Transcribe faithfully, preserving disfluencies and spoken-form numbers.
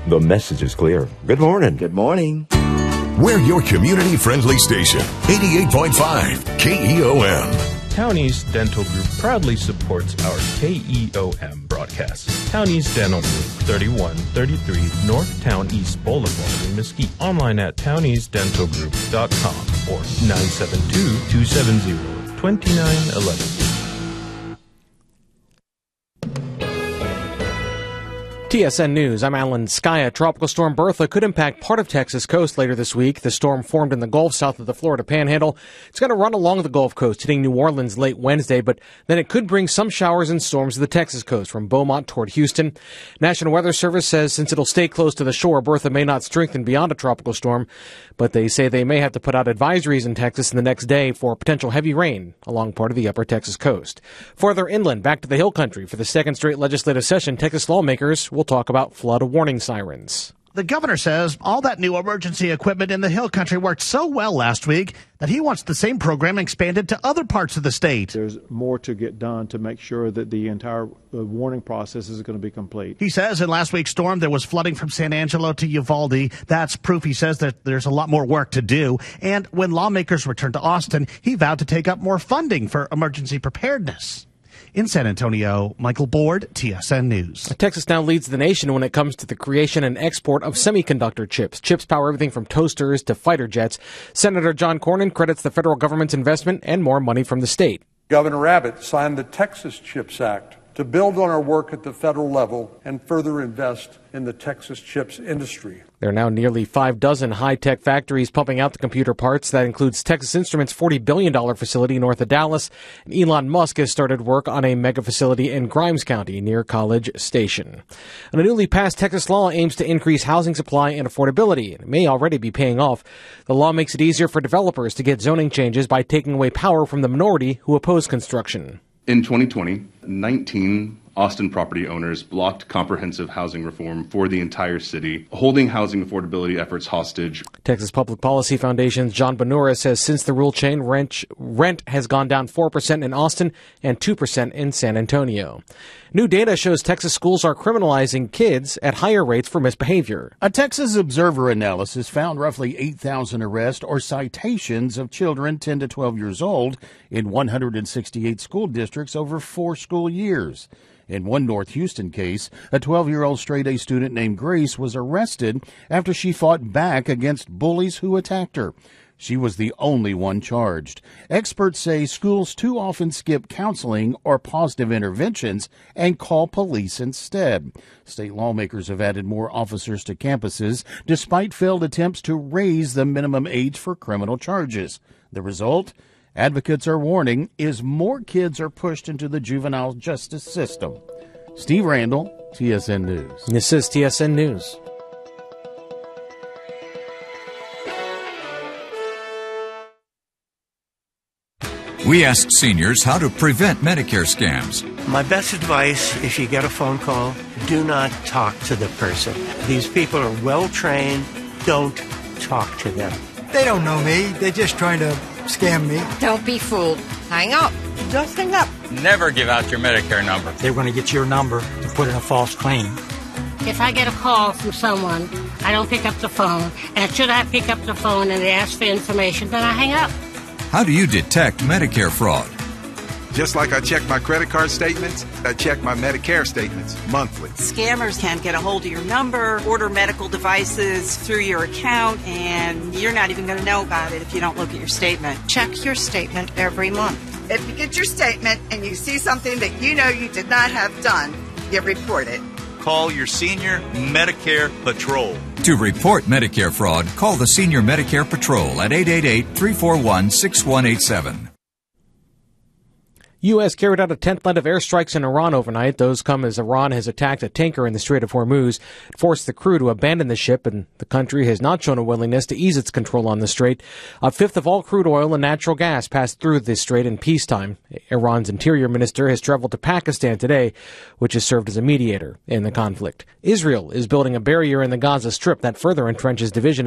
The message is clear. Good morning. Good morning. We're your community-friendly station, eighty-eight point five K E O M. Townies Dental Group proudly supports our K E O M broadcast. Townies Dental Group, thirty-one thirty-three North Town East Boulevard in Mesquite. Online at townies dental group dot com or nine seven two, two seven zero, two nine one one. T S N News, I'm Alan Skya. Tropical Storm Bertha could impact part of Texas coast later this week. The storm formed in the Gulf south of the Florida Panhandle. It's going to run along the Gulf Coast, hitting New Orleans late Wednesday, but then it could bring some showers and storms to the Texas coast from Beaumont toward Houston. National Weather Service says since it'll stay close to the shore, Bertha may not strengthen beyond a tropical storm, but they say they may have to put out advisories in Texas in the next day for potential heavy rain along part of the upper Texas coast. Further inland, back to the Hill Country, for the second straight legislative session, Texas lawmakers will talk about flood warning sirens. The governor says all that new emergency equipment in the Hill Country worked so well last week that he wants the same program expanded to other parts of the state. There's more to get done to make sure that the entire uh, warning process is going to be complete. He says in last week's storm there was flooding from San Angelo to Uvalde. That's proof, he says, that there's a lot more work to do. And when lawmakers returned to Austin, he vowed to take up more funding for emergency preparedness. In San Antonio, Michael Board, T S N News. Texas now leads the nation when it comes to the creation and export of semiconductor chips. Chips power everything from toasters to fighter jets. Senator John Cornyn credits the federal government's investment and more money from the state. Governor Abbott signed the Texas CHIPS Act to build on our work at the federal level and further invest in the Texas chips industry. There are now nearly five dozen high-tech factories pumping out the computer parts. That includes Texas Instruments' forty billion dollars facility north of Dallas. And Elon Musk has started work on a mega facility in Grimes County near College Station. And a newly passed Texas law aims to increase housing supply and affordability. It may already be paying off. The law makes it easier for developers to get zoning changes by taking away power from the minority who oppose construction. In twenty twenty, nineteen Austin property owners blocked comprehensive housing reform for the entire city, holding housing affordability efforts hostage. Texas Public Policy Foundation's John Benura says since the rule change, rent, rent has gone down four percent in Austin and two percent in San Antonio. New data shows Texas schools are criminalizing kids at higher rates for misbehavior. A Texas Observer analysis found roughly eight thousand arrests or citations of children ten to twelve years old in one hundred sixty-eight school districts over four school years. In one North Houston case, a twelve-year-old straight-A student named Grace was arrested after she fought back against bullies who attacked her. She was the only one charged. Experts say schools too often skip counseling or positive interventions and call police instead. State lawmakers have added more officers to campuses despite failed attempts to raise the minimum age for criminal charges. The result? Advocates are warning is more kids are pushed into the juvenile justice system. Steve Randall, T S N News. This is T S N News. We asked seniors how to prevent Medicare scams. My best advice, if you get a phone call, do not talk to the person. These people are well trained. Don't talk to them. They don't know me. They're just trying to scam me. Don't be fooled. Hang up. Just hang up. Never give out your Medicare number. They're going to get your number and put in a false claim. If I get a call from someone, I don't pick up the phone. And should I pick up the phone and they ask for information, then I hang up. How do you detect Medicare fraud? Just like I check my credit card statements, I check my Medicare statements monthly. Scammers can get a hold of your number, order medical devices through your account, and you're not even going to know about it if you don't look at your statement. Check your statement every month. If you get your statement and you see something that you know you did not have done, you report it. Call your Senior Medicare Patrol. To report Medicare fraud, call the Senior Medicare Patrol at eight eight eight, three four one, six one eight seven. U S carried out a tenth night of airstrikes in Iran overnight. Those come as Iran has attacked a tanker in the Strait of Hormuz. It forced the crew to abandon the ship, and the country has not shown a willingness to ease its control on the strait. A fifth of all crude oil and natural gas passed through this strait in peacetime. Iran's interior minister has traveled to Pakistan today, which has served as a mediator in the conflict. Israel is building a barrier in the Gaza Strip that further entrenches division